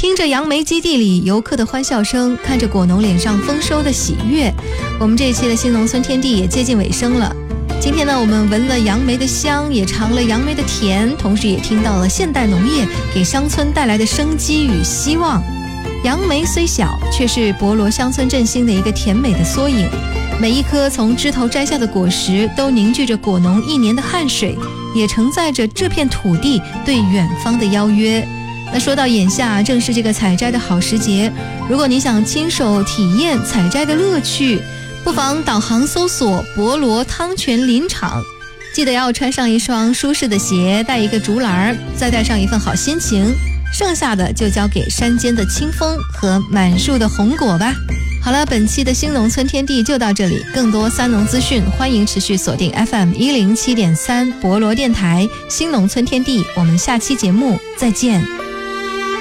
听着杨梅基地里游客的欢笑声，看着果农脸上丰收的喜悦，我们这一期的新农村天地也接近尾声了。今天呢，我们闻了杨梅的香，也尝了杨梅的甜，同时也听到了现代农业给乡村带来的生机与希望。杨梅虽小，却是博罗乡村振兴的一个甜美的缩影。每一颗从枝头摘下的果实，都凝聚着果农1年的汗水，也承载着这片土地对远方的邀约。那说到眼下正是这个采摘的好时节，如果你想亲手体验采摘的乐趣，不妨导航搜索博罗汤泉林场，记得要穿上一双舒适的鞋，带一个竹篮，再带上一份好心情，剩下的就交给山间的清风和满树的红果吧。好了，本期的新农村天地就到这里，更多三农资讯欢迎持续锁定 FM107.3 博罗电台新农村天地，我们下期节目再见。